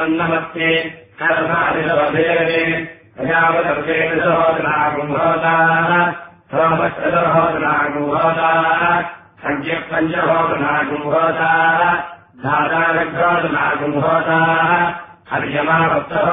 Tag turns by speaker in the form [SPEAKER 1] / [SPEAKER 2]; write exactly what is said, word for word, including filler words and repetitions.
[SPEAKER 1] सन्नमस्ते कर्मादिशोभिरे प्रजापतिर्वेदसहोदनागुम्भवताः सोमश्चतुर्होदनागुम्भवताः सङ्ख्यपञ्चहोदनागुम्भवताः धातारघोदनागुम्भवताः हर्यमावत्सहो